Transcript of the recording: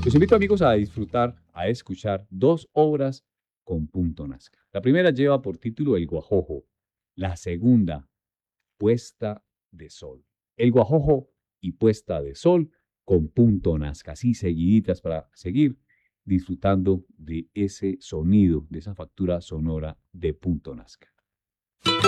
Los invito, amigos, a disfrutar, a escuchar dos obras con punto Nazca. La primera lleva por título El Guajojo, la segunda, Puesta de Sol. El Guajojo y Puesta de Sol con punto Nazca, así seguiditas para seguir disfrutando de ese sonido, de esa factura sonora de punto Nazca.